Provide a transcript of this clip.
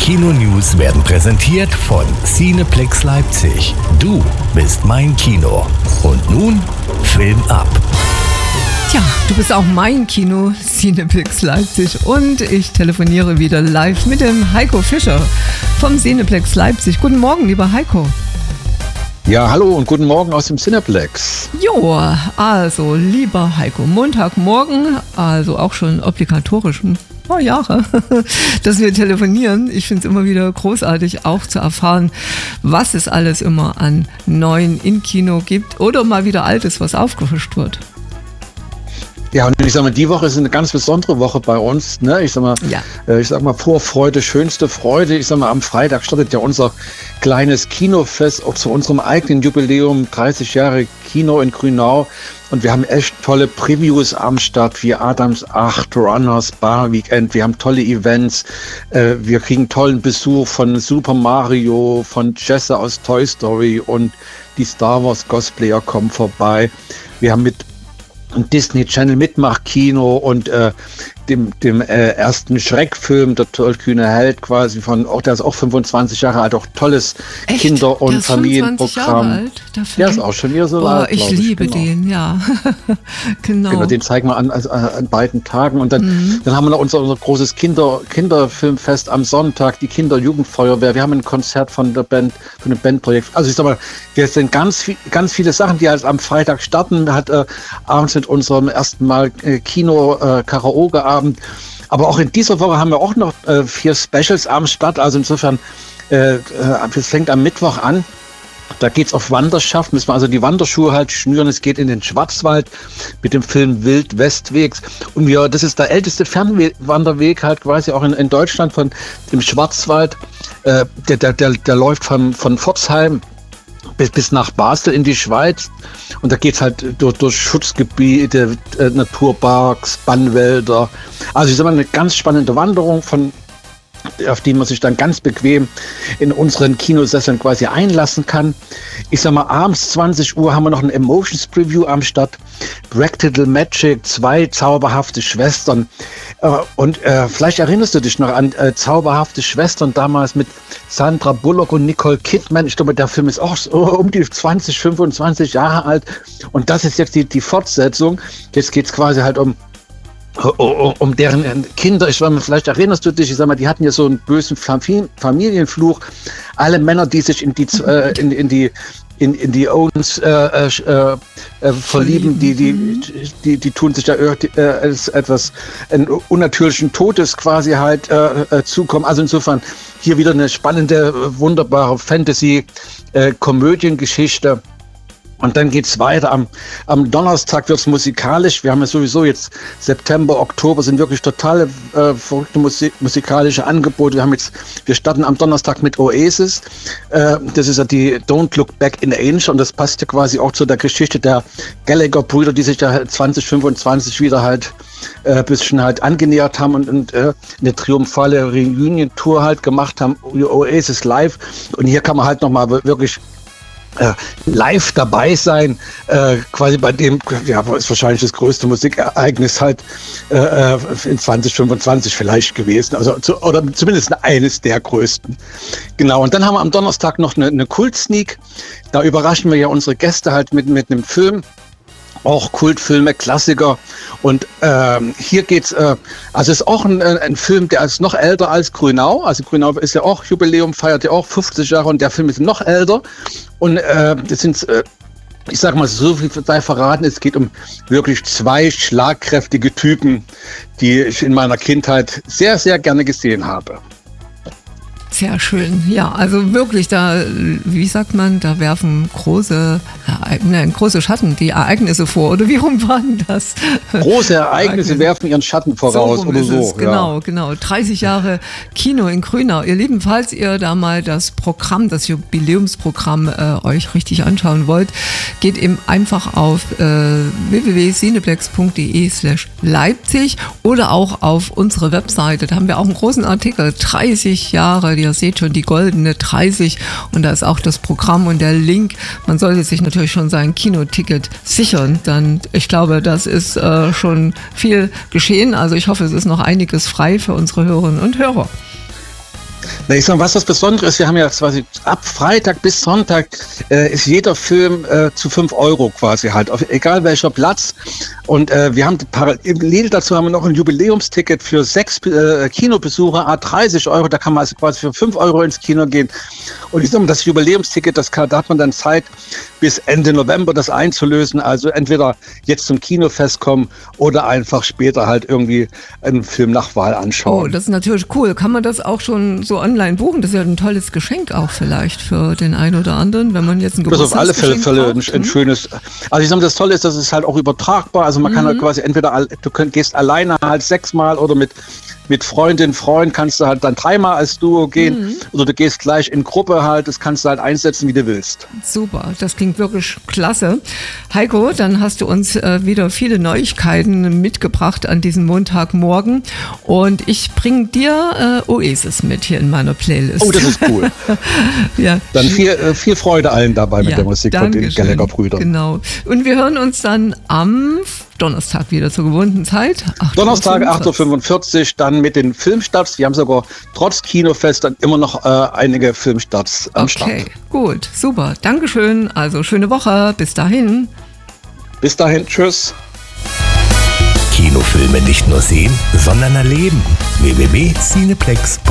Kino-News werden präsentiert von Cineplex Leipzig. Du bist mein Kino. Und nun Film ab. Tja, du bist auch mein Kino, Cineplex Leipzig. Und ich telefoniere wieder live mit dem Heiko Fischer vom Cineplex Leipzig. Guten Morgen, lieber Heiko. Ja, hallo und guten Morgen aus dem Cineplex. Jo, also lieber Heiko, Montagmorgen, also auch schon obligatorisch ein paar Jahre, dass wir telefonieren. Ich finde es immer wieder großartig, auch zu erfahren, was es alles immer an Neuen im Kino gibt oder mal wieder Altes, was aufgefrischt wird. Ja, und ich sag mal, die Woche ist eine ganz besondere Woche bei uns. Ne? Ich sag mal, Vorfreude, schönste Freude. Ich sag mal, am Freitag startet ja unser kleines Kinofest auch zu unserem eigenen Jubiläum, 30 Jahre Kino in Grünau. Und wir haben echt tolle Previews am Start, wie Adams 8, Runners, Bar Weekend. Wir haben tolle Events. Wir kriegen tollen Besuch von Super Mario, von Jesse aus Toy Story und die Star Wars Cosplayer kommen vorbei. Wir haben mit Disney Channel Mitmachkino und dem ersten Schreckfilm, der tollkühne Held quasi der ist auch 25 Jahre alt, auch tolles Echt? Kinder- und Familienprogramm. Alt? Der ist auch schon wieder so alt. Ich liebe genau. den, ja. Genau, den zeigen wir an beiden Tagen. Und dann haben wir noch unser großes Kinderfilmfest am Sonntag, die Kinder-Jugendfeuerwehr. Wir haben ein Konzert von dem Bandprojekt. Also ich sag mal, wir sind ganz viele Sachen, die halt am Freitag starten. Hat abends mit unserem ersten Mal Kino-Karaoke-Abend. Aber auch in dieser Woche haben wir auch noch 4 Specials am Start. Also insofern, es fängt am Mittwoch an. Da geht's auf Wanderschaft, müssen wir also die Wanderschuhe halt schnüren. Es geht in den Schwarzwald mit dem Film Wild Westwegs. Und das ist der älteste Fernwanderweg halt quasi auch in Deutschland von dem Schwarzwald. Der läuft von Pforzheim bis nach Basel in die Schweiz. Und da geht's halt durch Schutzgebiete, Naturparks, Bannwälder. Also ich sag mal, eine ganz spannende Wanderung, auf die man sich dann ganz bequem in unseren Kinosesseln quasi einlassen kann. Ich sag mal, abends 20 Uhr haben wir noch ein Emotions Preview am Start. Practical Magic, 2 zauberhafte Schwestern. Und vielleicht erinnerst du dich noch an zauberhafte Schwestern damals mit Sandra Bullock und Nicole Kidman. Ich glaube, der Film ist auch so um die 20, 25 Jahre alt. Und das ist jetzt die Fortsetzung. Jetzt geht es quasi halt um deren Kinder. Vielleicht erinnerst du dich, ich sag mal, die hatten ja so einen bösen Familienfluch. Alle Männer, die sich in die Owens verlieben, die tun sich da einen unnatürlichen Todes quasi halt zukommen. Also insofern hier wieder eine spannende, wunderbare Fantasy-Komödiengeschichte. Und dann geht's weiter. Am Donnerstag wird's musikalisch. Wir haben ja sowieso jetzt September, Oktober sind wirklich totale verrückte musikalische Angebote. Wir starten am Donnerstag mit Oasis. Das ist ja die Don't Look Back in Age und das passt ja quasi auch zu der Geschichte der Gallagher-Brüder, die sich da 2025 wieder halt ein bisschen halt angenähert haben und eine triumphale Reunion-Tour halt gemacht haben. Oasis live. Und hier kann man halt nochmal wirklich live dabei sein, quasi bei dem, ist wahrscheinlich das größte Musikereignis halt in 2025 vielleicht gewesen, also oder zumindest eines der größten. Genau, und dann haben wir am Donnerstag noch eine Kult-Sneak, da überraschen wir ja unsere Gäste halt mit einem Film, auch Kultfilme, Klassiker. Und hier geht's, also ist auch ein Film, der ist noch älter als Grünau. Also Grünau ist ja auch Jubiläum, feiert ja auch 50 Jahre und der Film ist noch älter. Und das sind, ich sag mal, so viel sei verraten, es geht um wirklich 2 schlagkräftige Typen, die ich in meiner Kindheit sehr, sehr gerne gesehen habe. Sehr schön. Ja, also wirklich, wie sagt man, da werfen große Schatten die Ereignisse vor. Oder wie rum war denn das? Große Ereignisse werfen ihren Schatten voraus so oder so. Genau. 30 Jahre Kino in Grünau. Ihr Lieben, falls ihr da mal das Jubiläumsprogramm euch richtig anschauen wollt, geht eben einfach auf www.cineplex.de/Leipzig oder auch auf unsere Webseite. Da haben wir auch einen großen Artikel, 30 Jahre, ihr seht schon die goldene 30 und da ist auch das Programm und der Link. Man sollte sich natürlich schon sein Kinoticket sichern, dann ich glaube, das ist schon viel geschehen. Also ich hoffe, es ist noch einiges frei für unsere Hörerinnen und Hörer. Na, ich sag, was das Besondere ist, wir haben ja quasi ab Freitag bis Sonntag ist jeder Film zu 5 Euro quasi halt, egal welcher Platz. Und wir haben parallel dazu haben wir noch ein Jubiläumsticket für 6 Kinobesucher, 30 Euro. Da kann man also quasi für 5 Euro ins Kino gehen. Und ich sag mal, das Jubiläumsticket, da hat man dann Zeit, bis Ende November das einzulösen. Also entweder jetzt zum Kinofest kommen oder einfach später halt irgendwie einen Film nach Wahl anschauen. Oh, das ist natürlich cool. Kann man das auch schon so online buchen? Das ist ja ein tolles Geschenk auch vielleicht für den einen oder anderen, wenn man jetzt ein Geburtstagsgeschenk Das ist auf alle Fälle ein schönes. Also ich sage, das Tolle ist, dass es halt auch übertragbar. Also man kann halt quasi entweder, gehst alleine halt 6-mal oder mit Freundin, Freund kannst du halt dann 3-mal als Duo gehen oder du gehst gleich in Gruppe halt, das kannst du halt einsetzen, wie du willst. Super, das klingt wirklich klasse. Heiko, dann hast du uns wieder viele Neuigkeiten mitgebracht an diesem Montagmorgen und ich bringe dir Oasis mit hier in meiner Playlist. Oh, das ist cool. Ja. Dann viel Freude allen dabei mit der Musik von den Gallagher-Brüdern. Genau. Und wir hören uns dann am Donnerstag wieder zur gewohnten Zeit. Donnerstag 8.45 Uhr, dann mit den Filmstarts. Wir haben sogar trotz Kinofest dann immer noch einige Filmstarts am Start. Okay, gut, super. Dankeschön. Also schöne Woche. Bis dahin. Bis dahin, tschüss. Kinofilme nicht nur sehen, sondern erleben. www.cineplex.de